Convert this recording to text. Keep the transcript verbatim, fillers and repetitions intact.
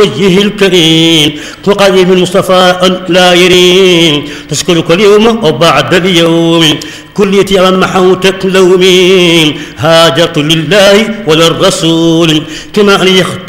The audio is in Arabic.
وجهه الكريم وقديم المصطفى لا يرين تشكرك اليوم وبعد اليوم كليتي على محوتك لومين هاجرت لله وللرسول كما أن يختار